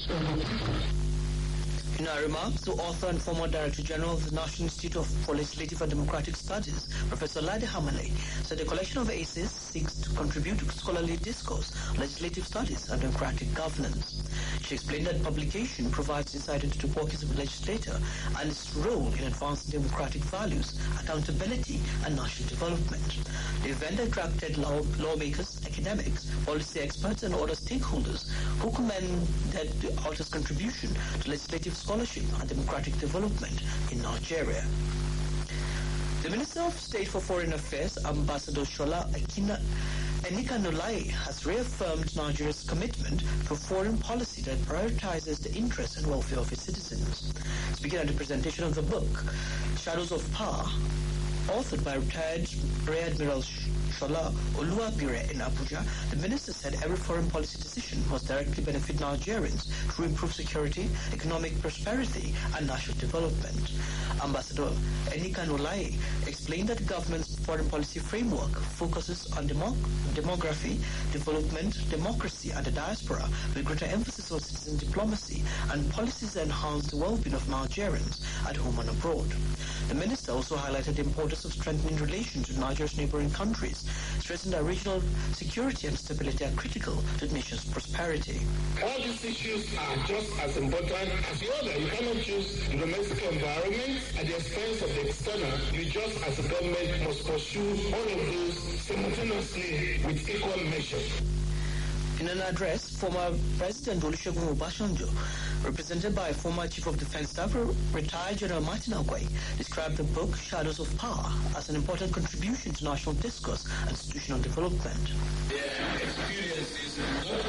In her remarks, the author and former Director General of the National Institute for Legislative and Democratic Studies, Professor Ladi Hamale, said the collection of ACEs seeks to contribute to scholarly discourse, legislative studies, and democratic governance. She explained that publication provides insight into the workings of the legislator and its role in advancing democratic values, accountability, and national development. The event attracted lawmakers, academics, policy experts, and other stakeholders who commended the author's contribution to legislative scholarship and democratic development in Nigeria. The Minister of State for Foreign Affairs, Ambassador Shola Enikanulayi, has reaffirmed Nigeria's commitment to a foreign policy that prioritizes the interests and welfare of its citizens. Speaking at the presentation of the book, Shadows of Power, authored by retired Rear Admiral Shola Oluwabire in Abuja, the minister said every foreign policy decision must directly benefit Nigerians through improved security, economic prosperity, and national development. Ambassador Enikanulayi explained that the government's foreign policy framework focuses on demography, development, democracy, and the diaspora, with greater emphasis on citizen diplomacy and policies that enhance the well-being of Nigerians at home and abroad. The minister also highlighted the importance of strengthening relations with Nigeria's neighboring countries, stressing that regional security and stability are critical to the nation's prosperity. All these issues are just as important as the other. You cannot choose the domestic environment at the expense of the external. You just, as a government, must pursue all of those simultaneously with equal measure. In an address, former President Olusegun Obasanjo, represented by former Chief of Defense Staff, retired General Martin Agwai, described the book Shadows of Power as an important contribution to national discourse and institutional development. Their experiences